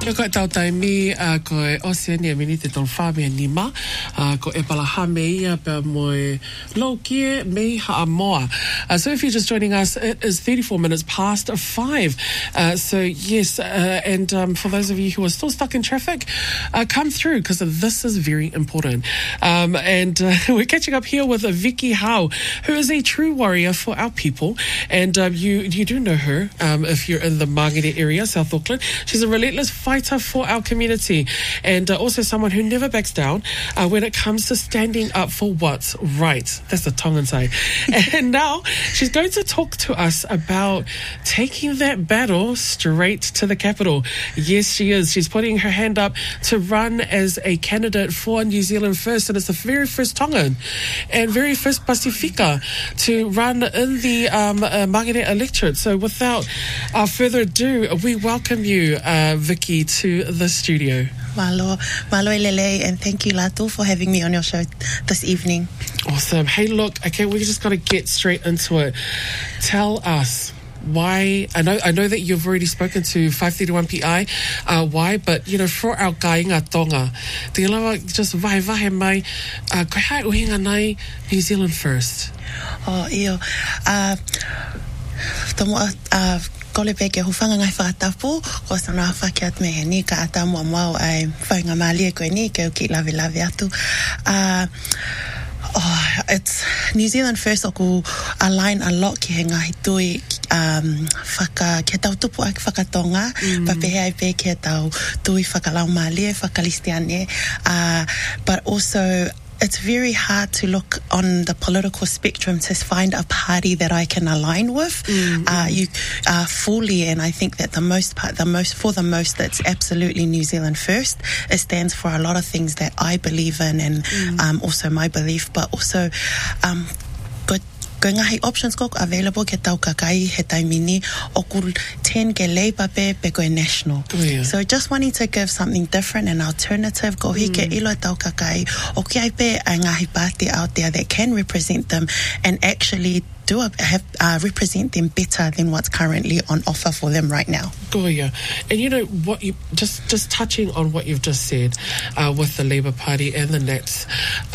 Kia koe tau taimi, koe Oceania mini te tol whāmea nima, ko e palaha mea pa moe laukie me haamoa. So if you're just joining us, it is 34 minutes past 5. So yes, and for those of you who are still stuck in traffic, come through because this is very important. And we're catching up here with Vicky Howe, who is a true warrior for our people. And you do know her if you're in the Mangere area, South Auckland. She's a relentless fighter for our community, and also someone who never backs down when it comes to standing up for what's right. That's the Tongan side. And now she's going to talk to us about taking that battle straight to the capital. Yes, she is. She's putting her hand up to run as a candidate for New Zealand First, and it's the very first Tongan and very first Pasifika to run in the Mangere electorate. So without further ado, we welcome you, Vicky, to the studio. Malo Lele, and thank you, Latu, for having me on your show this evening. Awesome. Hey, look, okay, we just got to get straight into it. Tell us why. I know that you've already spoken to 531 PI, why, but, you know, for our kāinga tonga, te lawa just vahe mai, koe hae uhinga nai New Zealand First. Oh, iyo. Kole peke hufanga ngai whakatapu, ko sana whakiat me he ni ka ata mua mau ai whainga maali e koe ni, ke uki lawe atu. It's New Zealand First oku align a lot ki he ngahi tui kia tau tupu ai whakatonga, papehe ai pe kia tau tui whakalau maali e whakalistiane, but also it's very hard to look on the political spectrum to find a party that I can align with. You fully, and I think that the most, that's absolutely New Zealand First. It stands for a lot of things that I believe in, and also my belief, but also ko ngahi options ko available ke tau kakai he taimini okul 10 ke Labour pe koe national. So just wanting to give something different and alternative, ko hi ke ilo tau kakai o ki ai pe ai ngahi party out there that can represent them and actually represent them better than what's currently on offer for them right now. And you know what, you just touching on what you've just said with the Labour Party and the Nats,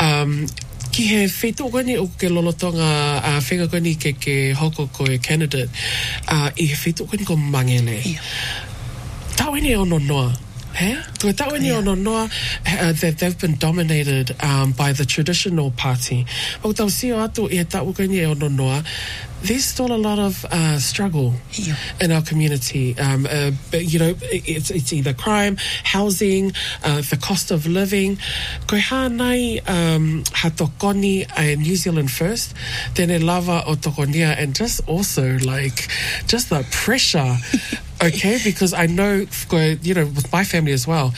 ki he whetokoni o ke lolotonga whengakoni ke hoko koe candidate I he whetokoni ko mangele. Tauene ono noa. Tauene ono noa that they've been dominated by the traditional party. O tau sio atu e tauene ono noa. There's still a lot of struggle in our community. You know, it's either crime, housing, the cost of living. Koe hānai hatokoni a New Zealand First, tēne lava o tokonia, and just also like just the pressure. Okay, because I know, you know, with my family as well,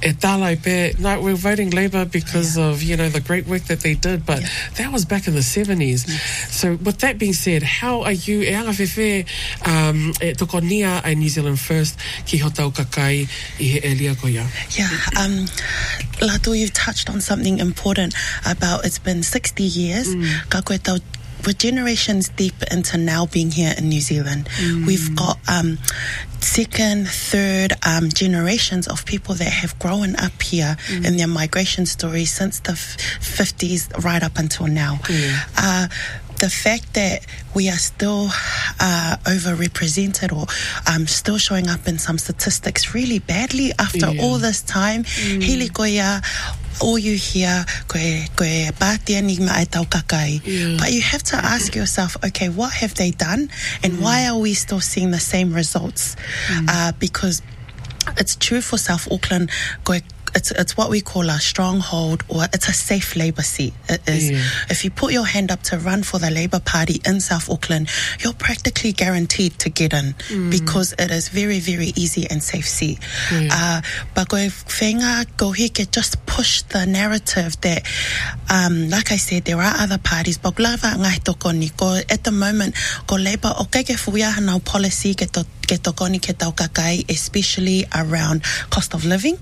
no, we're voting Labour because of, you know, the great work that they did, but that was back in the 70s. So with that being said, how are you, e anga whewhe, tokonia a New Zealand First ki hotau kakai I he elia koia? Latu, you've touched on something important about it's been 60 years. Ka koe tau we're generations deep into now being here in New Zealand. We've got second, third generations of people that have grown up here in their migration stories since the 50s right up until now. The fact that we are still overrepresented or still showing up in some statistics really badly after all this time, hili koia, all you hear, koe pātia ni mai tau kakai. But you have to ask yourself, okay, what have they done? And why are we still seeing the same results? Because it's true for South Auckland, it's what we call a stronghold, or it's a safe Labour seat. It is. If you put your hand up to run for the Labour Party in South Auckland, you're practically guaranteed to get in because it is very, very easy and safe seat. But go whenga go hike just push the narrative that, like I said, there are other parties. But lava ngai tokoni ko at the moment ko Labour o keke fuia hanau policy ke to ke tokoni ke tau kakai, especially around cost of living.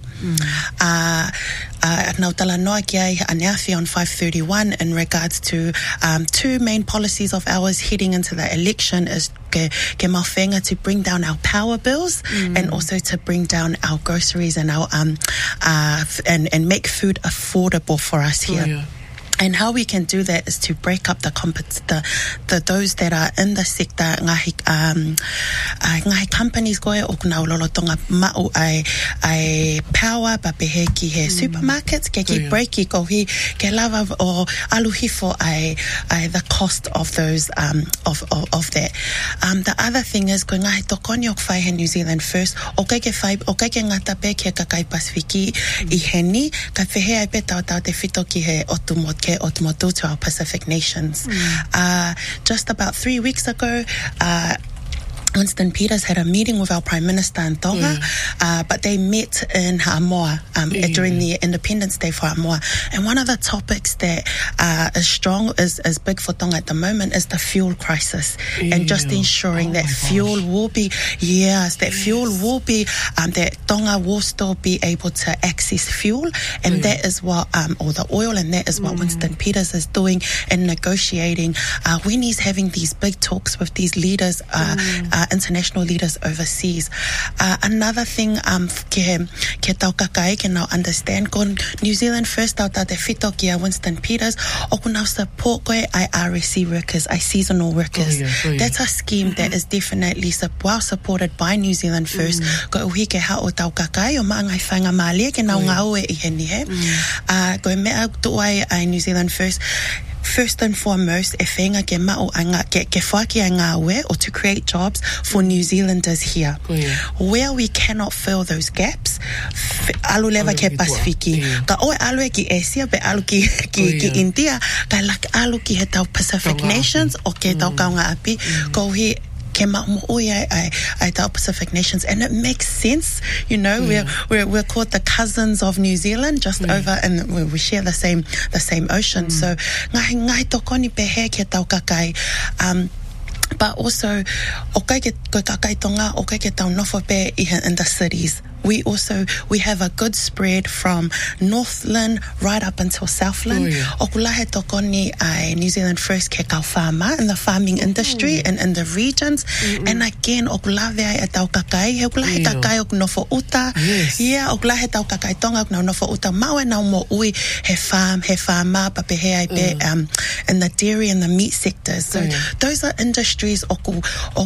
Nau tala noa ki ai aneafi on 531 in regards to two main policies of ours heading into the election is ke mawhenga to bring down our power bills and also to bring down our groceries and our and make food affordable for us here. Oh, yeah. And how we can do that is to break up the those that are in the sector. Ngahi companies koe o kuna ulolotonga ma'u ai power ba pehe ki he supermarkets ke ki breaki ko hi ke lava o aluhi for ai the cost of those of that. The other thing is ko ngahi tokoni ok whai he New Zealand First o ke ngata pe ke kakai Pasifiki I heni ka whehe ai pe tau te whito ki he otumot ke otumotu to our Pacific nations. Just about 3 weeks ago, Winston Peters had a meeting with our Prime Minister in Tonga, but they met in Ha'amoa during the Independence Day for Ha'amoa. And one of the topics that is big for Tonga at the moment is the fuel crisis, and just ensuring that fuel will be, that Tonga will still be able to access fuel, and that is what, or the oil, and that is what Winston Peters is doing and negotiating when he's having these big talks with these leaders, international leaders overseas. Another thing ke tau kakai ke nau understand ko New Zealand First tau te whito ki a Winston Peters o ku nau support koe ai RSC workers, ai seasonal workers. That's a scheme that is definitely well supported by New Zealand First. Ko uhi ke hao tau kakai o maangai whainga maalia ke nau ngau e heni he. Ko e mea tuai ai New Zealand First. First and foremost, e whenga ke mao ke whaki a ngā ue, or to create jobs for New Zealanders here. Where we cannot fill those gaps, alu lewa ke Pasifiki. Ka oe alu e ki Asia, be alu ki India, ka lak alu ki he tau Pacific nations, o ke tau kaunga api, ko hi ke ai tau Pacific nations, and it makes sense. You know, we're called the cousins of New Zealand, just over, and we share the same ocean. So ngai tokoni pehe ke tau kakai. But also, okay ke kakai tonga, okay ke tau nofo pe in the cities. We have a good spread from Northland right up until Southland. Okulahe tokoni ai New Zealand First ke kau farmer in the farming industry and in the regions. And again, okulave ai tau kakai, okulahe kakai ok nofo uta. Okulahe tau kakai tonga ok nofo uta. Maue nau mo ui he farmer pa pehe ai pe in the dairy and the meat sectors. So those are industries oku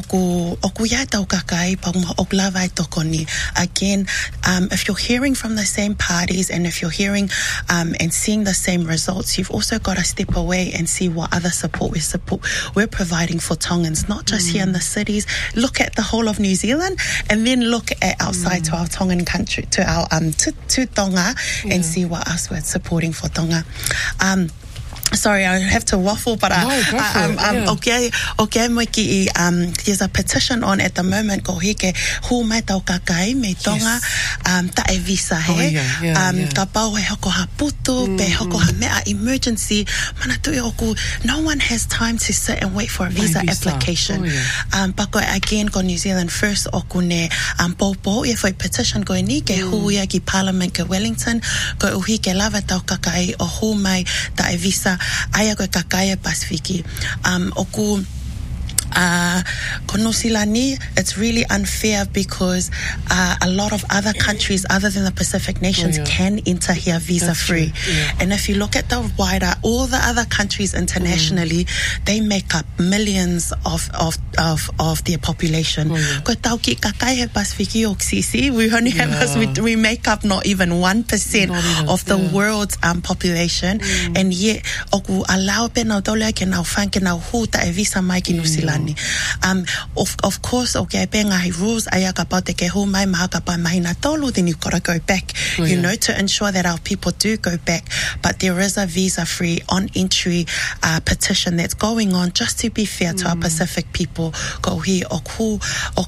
ya tau kakai pa okulave ai tokoni. Again, if you're hearing from the same parties and if you're hearing and seeing the same results, you've also got to step away and see what other support we're providing for Tongans, not just here in the cities. Look at the whole of New Zealand, and then look at outside to our Tongan country, to our to Tonga, and see what else we're supporting for Tonga. Sorry, I have to waffle, but okay, there's a petition on at the moment ko hike hu mai tau kakai me Tonga ta e visa he ka pau he hoko haputu pe hoko ha mea emergency mana tui oku. No one has time to sit and wait for a visa application. Pako again ko New Zealand First oku ne popo e foi petition ko ni ke hu ia ki Parliament ke Wellington ko uhi ke lava tau kakai o hu mai ta e visa aya ko kakai Pasifiki. Oku Konosilani, it's really unfair because a lot of other countries other than the Pacific nations can enter here visa free. And if you look at the wider, all the other countries internationally, they make up millions of their population. Ko tauki kakai he Pasifiki o Sisi, we only have we make up not even 1% of the world's population, and yet oku allow pe na tole ke na fan ke na hu ta e visa mai ki Nusilani. Of course, okay, penga rules ayaka paute ke ho mai mahaka pa mahina tolu, then you've got to go back, you know, to ensure that our people do go back. But there is a visa-free on-entry petition that's going on, just to be fair to our Pacific people. Ko hi oku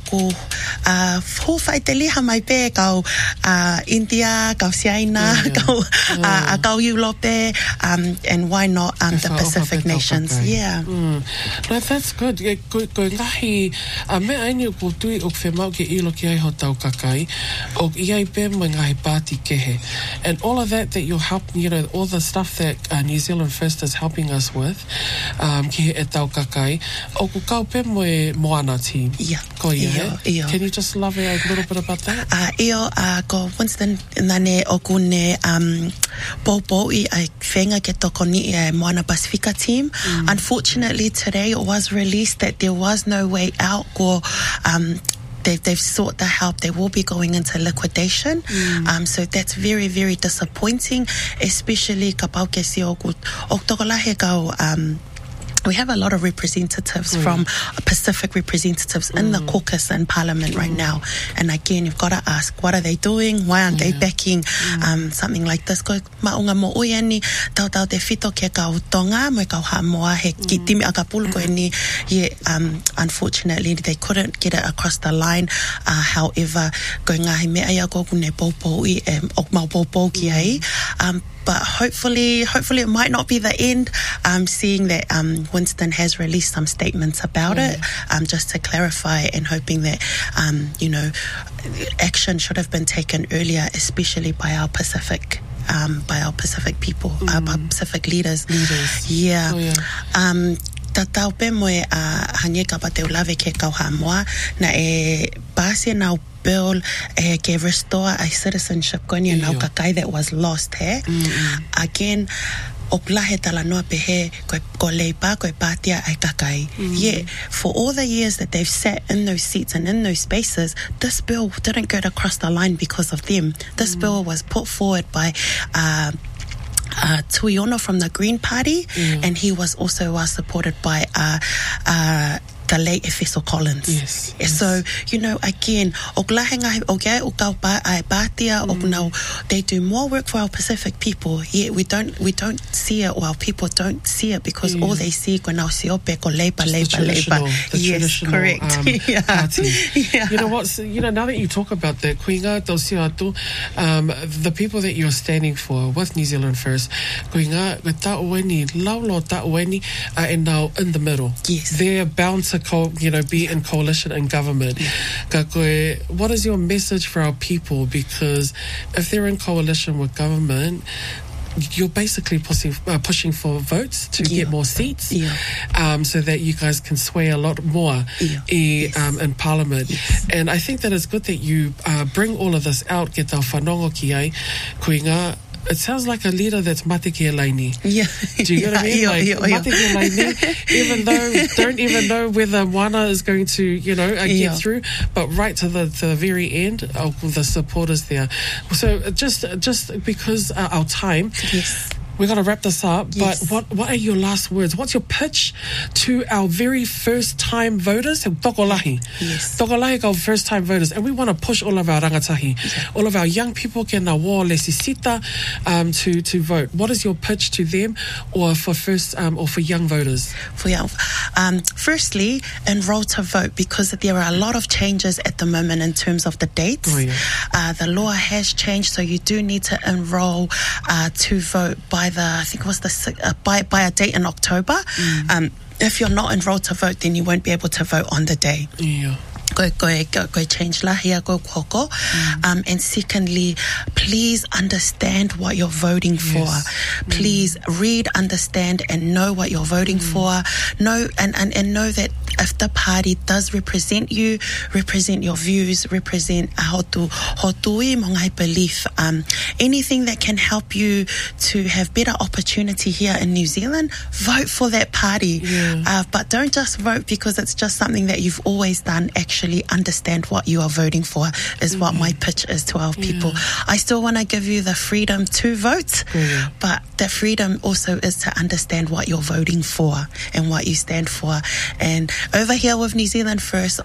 hu fai te liha mai pe kau India, kau Siaina, kau Europe, and why not the Pacific nations? No, that's good. koe ngahi, me aini ko tui o whemau ke ilo ki ai ho tau kakai, o iai pe mo ngahi pāti kehe. And all of that you'll help, all the stuff that New Zealand First is helping us with, ki he e tau kakai, o ku kau pe mo e Moana team. Yeah. Ko ia, Iyo. Can you just elaborate a little bit about that? Iyo, ko Winston nane o kune Popo I whenga ke toko ni e Moana Pacifica team. Unfortunately, today it was released that there was no way out ko they've sought the help. They will be going into liquidation. So that's very, very disappointing, especially ka pau ke si o tokolahe kau we have a lot of representatives from Pacific representatives in the caucus and parliament right now. And again, you've got to ask, what are they doing? Why aren't they backing something like this? Ko maunga mo oi ni tau te whito ke kau tonga mo kau ha moa he ki timi a ka pulu ko ni unfortunately they couldn't get it across the line. However, ko ngahi me ai ko kune popo I ok mau popo ki ai. But hopefully it might not be the end. Seeing that Winston has released some statements about it, just to clarify, and hoping that action should have been taken earlier, especially by our Pacific people, our Pacific leaders. Yeah. Ta tau pe moe hanye ka pa te ulave ke kau hamoa na e base na bill ke restore a citizenship koni na kakai that was lost again oplahe talanoa pehe ko leipa ko patia ai kakai. For all the years that they've sat in those seats and in those spaces, this bill didn't get across the line because of them. This bill was put forward by Tuiono from the Green Party, and he was also supported by the late Efeso Collins. Yes. So, again, they do more work for our Pacific people, yet we don't see it, or our people don't see it, because all they see is the yes, correct. You know what? Now that you talk about that, kuinga tausi atu, the people that you're standing for with New Zealand First, kuinga ta'ueni, laulo ta'ueni, and now in the middle. Yes. They're bound to be in coalition and government. What is your message for our people? Because if they're in coalition with government, you're basically pushing for votes to get more seats, so that you guys can sway a lot more in Parliament. And I think that it's good that you bring all of this out. Get tau whanongo ki ai, kuinga. It sounds like a leader that's mate ki laini. Yeah. Do you get what I mean? Mate ki laini, even though don't even know whether Moana is going to, get through, but right to the very end, the supporters there. So just because our time. Yes. We're going to wrap this up, yes. But what are your last words? What's your pitch to our very first-time voters? Tokolahi. Yes. Tokolahi our first-time voters. And we want to push all of our rangatahi, all of our young people, lesisita, to vote. What is your pitch to them, or for young voters? Firstly, enroll to vote, because there are a lot of changes at the moment in terms of the dates. The law has changed, so you do need to enroll to vote by by a date in October. If you're not enrolled to vote, then you won't be able to vote on the day. Go change la here go koko. And secondly, please understand what you're voting for. Please read, understand, and know what you're voting for. Know and know that if the party does represent you, represent your views, represent hotui mongai belief, anything that can help you to have better opportunity here in New Zealand, vote for that party. But don't just vote because it's just something that you've always done. Actually understand what you are voting for is what my pitch is to our people. I still want to give you the freedom to vote, but the freedom also is to understand what you're voting for and what you stand for. And over here with New Zealand First,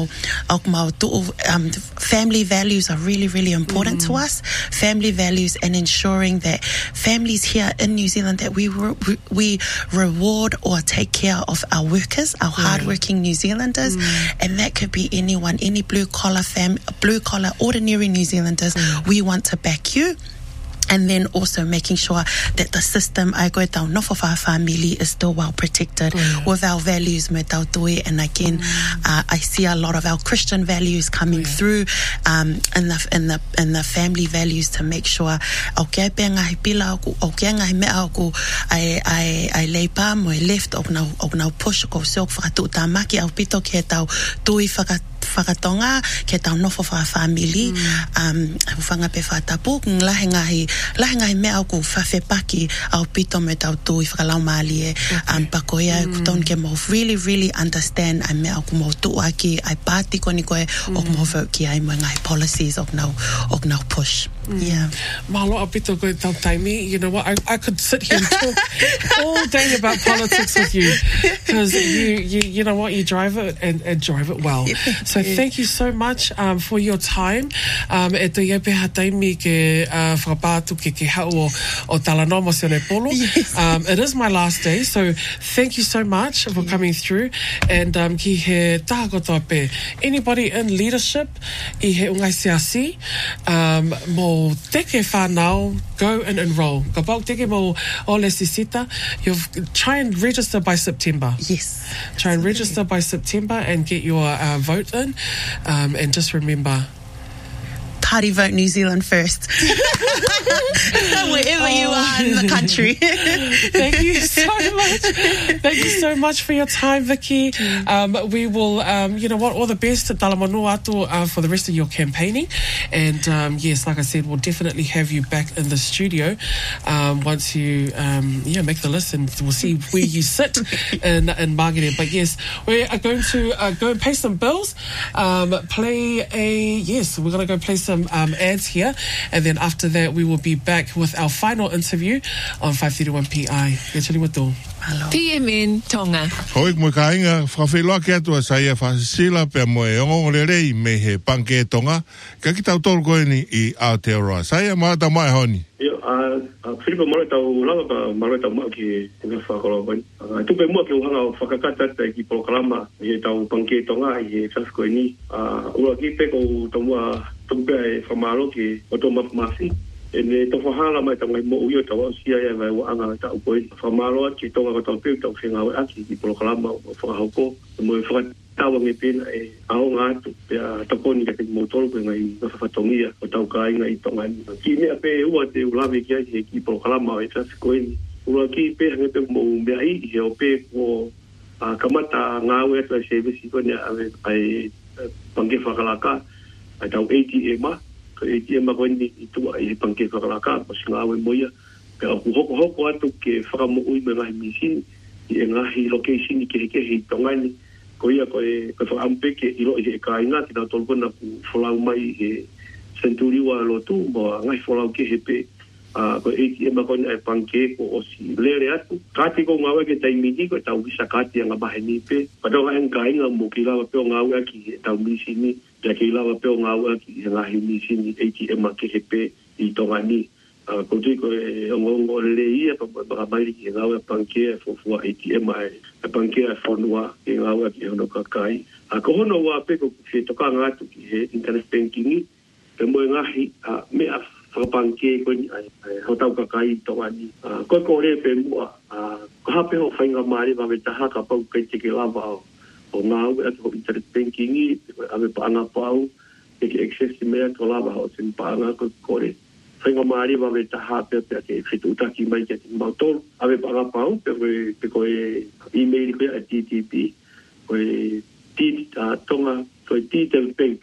family values are really, really important to us. Family values, and ensuring that families here in New Zealand, that we reward or take care of our workers, our hardworking New Zealanders, and that could be anyone, any blue collar, ordinary New Zealanders. We want to back you. And then also making sure that the system I go down no for our family is still well protected with our values me tau tui. And again I see a lot of our Christian values coming through in the family values to make sure okay penga hi pila ku okay ngai me aku I lay pa mo left of now push ko so for tu tamaki au pito ke tau tui whakatonga ke tau nofo wha family whanga pe whatapu lahe ngahi mea au ku whawhepaki au pito me tau tui whakalau maali pakoia kuton ke mo really understand ai mea au ku mo tuaki ai pāti koni koe o mo vote ki ai mo ngai policies of now push. Yeah. Mahalo a pito koe tau taimi. You know what? I could sit here and talk all day about politics with you because you know what? You drive it and drive it well. So thank you so much for your time. E te ia peha taimi ke whakapātu ke hau o Talanoa Mosione Polo. It is my last day, so thank you so much for coming through. And ki he taha kotoa pe. Anybody in leadership, I he ungai siasi, mo teke whanau, go and enroll. Ka pau teke mo ole sisita, try and register by September. Yes. Try and register by September and get your vote in. And just remember, Party Vote New Zealand first. Wherever you are in the country. Thank you so much. Thank you so much for your time, Vicky. We will, you know what, all the best at Talamanua atu for the rest of your campaigning. And yes, like I said, we'll definitely have you back in the studio once you make the list, and we'll see where you sit in Māngere. But yes, we are going to go and pay some bills, we're going to go play some ads here, and then after that we will be back with our final interview on 531 PI. PMN Tonga. Hoi mo kainga whawhiloa ke atua saia whasila pe mo e ongo le rei me he panke Tonga. Ka ki tau tolu koe ni I Aotearoa. Saia maata mai honi. Filipa mare tau lava ka mare tau maa ki nga whakaloa koe. Tupe mua ki uhanga o whakakata ki Polokalama I tau panke Tonga I he whas koe ni. Ua ki peko tau mua tupe e whamaro ki o tō mafi. E ne tau whahala mai tau ngai mo uio tau au sia ia vai wanga tau koe. Whamaro ki Tonga ka tau peo tau whenga au aki ki Polokalama o whakahauko. Mo e whakatawa ngai pena e ao ngā atu. Pea taponi ka te motoro koe ngai whakatongia o tau ka inga I Tonga. Ki mea pe ua te ulawe ki ai ki Polokalama o e tasi koe ni. Ua ki pe hange pe mo mea I he o pe ko kamata ngā ue atu a sevesi koe ni ai pange whakalaka. Ai tau ATM ka ATM koe ni I tua I panke whakalaka o si ngā ue moia. Pea ku hoko atu ke whakamoui me ngahi misini I e ngahi location I ke I Tonga ni. Ko ia koe whakampe ke ilo I he kāinga ki nā tolpuna ku whalau mai he Centuriwa lotu mo ngahi whalau ke he pe. Ko ATM koe ni ai panke ko o si lere atu. Kāti ko ngā ue ke taimini ko tau wisa kāti a ngā bahe ni pe. Patonga en kāinga mo ki lawa peo ngā ue ki tau misini. Kia ke lawa peo ngā ua ki ngahi misini ATM ke he pe I Tonga ni. Ko tui ko e ongo le ia pa mairi ki ngā ua pankea fofua ATM e pankea whanua ki ngā ua ki hono kakai. Ko hono ua pe ko he toka ngātu ki he internet banking pe moe ngahi mea whakapankea koe ni ai hotau kakai I Tonga ni. Koe ko re pe mua ko hape ho whainga maari ma me taha ka pau kai te ke lava au. O ngā ue atu ho internet banking ave paanga pau e ke access mea ko lava ho sin paanga ko kore whainga maari wa me taha pe ke whitu utaki mai ke te mautoro ave paanga pau pe koe email koe a TTP koe tonga koe detailbank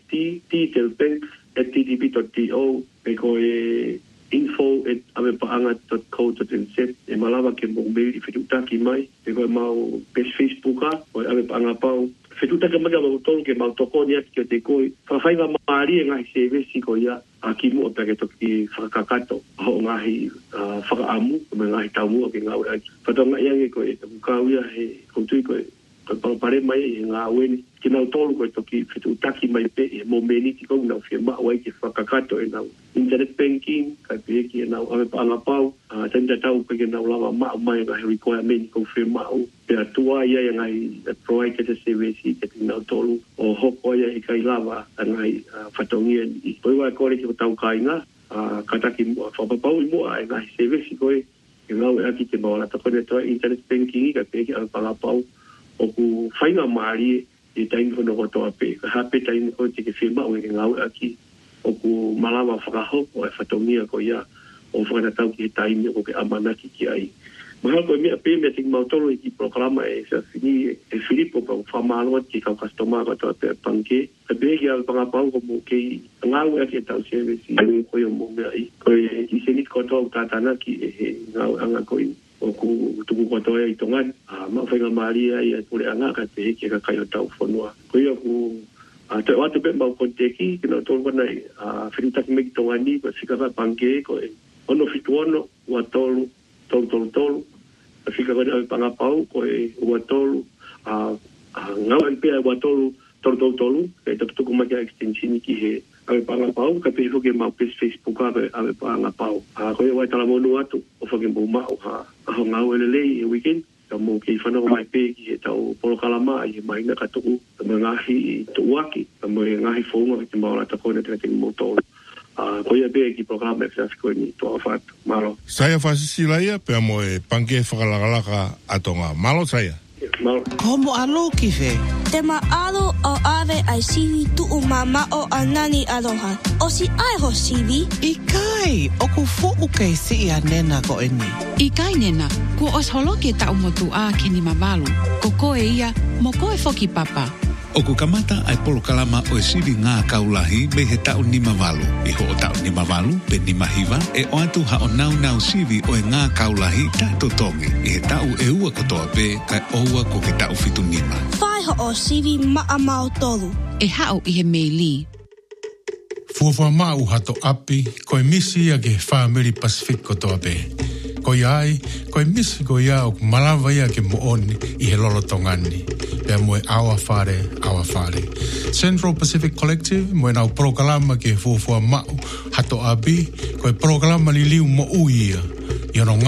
ttp.to pe koe info@avepaanga.co.nz e malawa ke mo mail I whitutaki mai pe koe mau page Facebooka koe ave paanga pau whitutaki mai mau tolu ke mau toko ni ati ke te koe whawhaiva maari e ngahi sevesi ko ia a ki mua pe ke toki whakakato ho ngahi whakaamu me ngahi taumua ke ngau aki whatonga iange koe te mukauia he koutui koe pare mai e ngā weni ki nau tolu koe toki whitutaki mai pe e mo meniti kou nau whia maa ke whakakato e nau internet banking kai pe ki e nau ave paanga pau tanda tau pe ke nau lava maa mai ngahi requirement kou whia maa pe atua ia e ngahi provide ke te CVC ke te nau tolu o hoko ia I kai lava a ngahi whatongia ni koe wai kore ki tau kainga kataki mua whapapau I mua e ngahi sevesi koe e ngau e aki te mawana ta kone toa internet banking I ka peke al palapau o ku whainga maari e taimi kono kotoa pe ka hape taimi koe te ke whima o e ngau e aki o ku malama whakaho o e whatongia ko ia o whanatau ki he taimi o ke amanaki ki ai mahal koe mea pe mea ting mautolo I ki programa e sa fini e Filipo pa whamaloa ki kau kastoma kotoa pe panke ka peke al pangapau ko mo kei ngau e aki e tau sevesi koe o mo mea I koe I senit kotoa o tatana ki e he ngau anga koe o ku tuku kotoa I tongan ma whainga maria I a kure anga ka te heke ka kai o tau whanua koe o ku te watu pe mau konteki kina tolu wana whirutaki meki tongani ko whikaka panke ko ono whituono ua tolu tolu whikaka wana pangapau ko ua tolu ngau pia ua tolu e taputuku maki a extensioni ki he ave pangapau ka pe hoke mau pes Facebook ave pangapau ko e wai talamonu atu o whake mbou mau ho ngau elelei e weekend ka mo ke whanau mai pe ki he tau polokalama I he maina ka tuku ka mo ngahi tuuaki ka mo ngahi whaunga ki te maora ta kone te mo tolu ko ia pe ki programa e whiasi koe ni toa whatu malo Saia whasisila ia pe mo e panke whakalakalaka atonga malo saia Ko mo alo ki fe? Te maalo o ave ai siwi tuu mama o anani aloha. O si ai ho siwi? I kai, o ku fo'u kei si ia nena ko eni. I kai nena, ku os holoke tau motu a ke ni mamalu. Ko koe ia, mo koe foki papa. O ku kamata ai polokalama o e siwi ngā kaulahi me he tau ni mavalu. I ho o tau ni mavalu, pe ni mahiwa, e o atu ha o nau siwi o e ngā kaulahi tato tongi. I he tau e ua kotoa pe, kai oua ko ke tau fitu nima. Whai ho o siwi maa mau tolu. E hao I he meili. Fuafua mau hato api, koe misi a ke Whamiri Pacific kotoa pe. Ko iai, koe misi ko ia o malawa ia ke mooni I he lolo tongani. Pea moe awa whare. Central Pacific Collective, moe nau prokalama ke fuafua mau hato api, koe prokalama li liu mo uia.